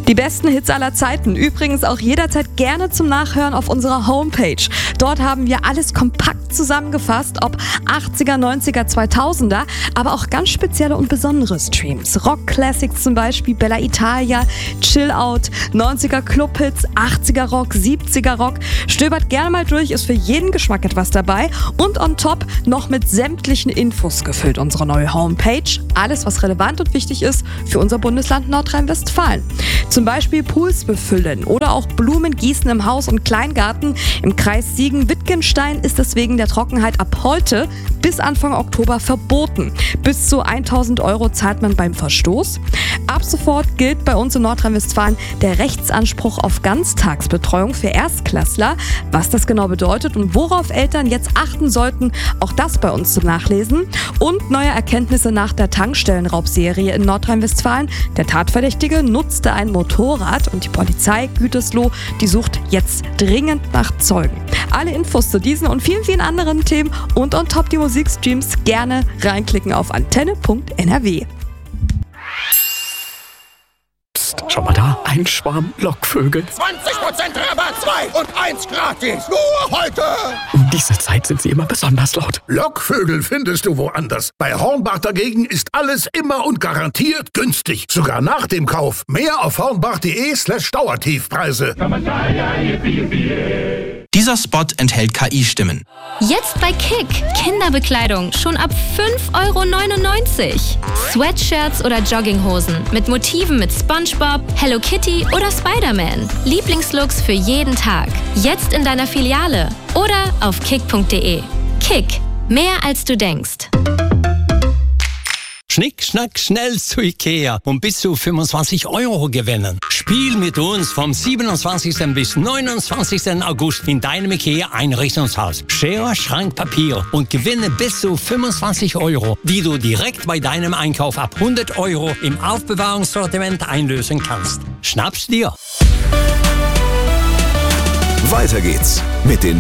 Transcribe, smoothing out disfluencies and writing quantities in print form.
Die besten Hits aller Zeiten. Übrigens auch jederzeit gerne zum Nachhören auf unserer Homepage. Dort haben wir alles kompakt zusammengefasst, ob 80er, 90er, 2000er, aber auch ganz spezielle und besondere Streams. Rock-Classics zum Beispiel, Bella Italia, Chill Out, 90er Club-Hits, 80er Rock, 70er Rock. Stöbert gerne mal durch, ist für jeden Geschmack etwas dabei. Und on top noch mit sämtlichen Infos gefüllt unsere neue Homepage. Alles, was relevant und wichtig ist für unser Bundesland Nordrhein-Westfalen. Zum Beispiel Pools befüllen oder auch Blumen gießen im Haus- und Kleingarten. Im Kreis Siegen-Wittgenstein ist es wegen der Trockenheit ab heute bis Anfang Oktober verboten. Bis zu 1.000 € zahlt man beim Verstoß. Ab sofort gilt bei uns in Nordrhein-Westfalen der Rechtsanspruch auf Ganztagsbetreuung für Erstklässler. Was das genau bedeutet und worauf Eltern jetzt achten sollten, auch das bei uns zum Nachlesen. Und neue Erkenntnisse nach der Tankstellenraubserie in Nordrhein-Westfalen. Der Tatverdächtige nutzte ein Motorrad und die Polizei Gütersloh, die sucht jetzt dringend nach Zeugen. Alle Infos zu diesen und vielen, vielen anderen Themen und on top die Musikstreams gerne reinklicken auf antenne.nrw. Psst, schau mal da, ein Schwarm Lockvögel. 20% Rabatt, 2 und 1 gratis. Nur heute. Um diese Zeit sind sie immer besonders laut. Lockvögel findest du woanders. Bei Hornbach dagegen ist alles immer und garantiert günstig. Sogar nach dem Kauf. Mehr auf hornbach.de/Dauertiefpreise. Dieser Spot enthält KI-Stimmen. Jetzt bei Kick. Kinderbekleidung schon ab 5,99 €. Sweatshirts oder Jogginghosen mit Motiven mit SpongeBob, Hello Kitty oder Spider-Man. Lieblingslooks für jeden Tag. Jetzt in deiner Filiale oder auf kick.de. Kick. Mehr als du denkst. Schnick, schnack, schnell zu Ikea und bis zu 25 € gewinnen. Spiel mit uns vom 27. bis 29. August in deinem Ikea-Einrichtungshaus. Schere, Schrank, Papier und gewinne bis zu 25 €, die du direkt bei deinem Einkauf ab 100 € im Aufbewahrungssortiment einlösen kannst. Schnapp's dir! Weiter geht's mit den